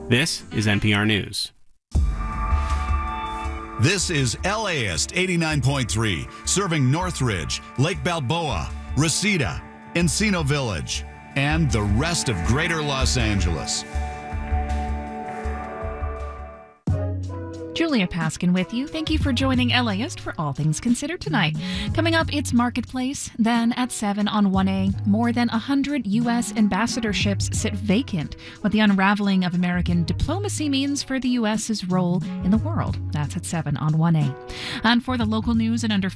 This is NPR News. This is LAist 89.3, serving Northridge, Lake Balboa, Reseda, Encino Village, and the rest of greater Los Angeles. Julia Paskin with you. Thank you for joining LAist for All Things Considered tonight. Coming up, it's Marketplace. Then at 7 on 1A, more than 100 U.S. ambassadorships sit vacant. What the unraveling of American diplomacy means for the U.S.'s role in the world. That's at 7 on 1A. And for the local news in under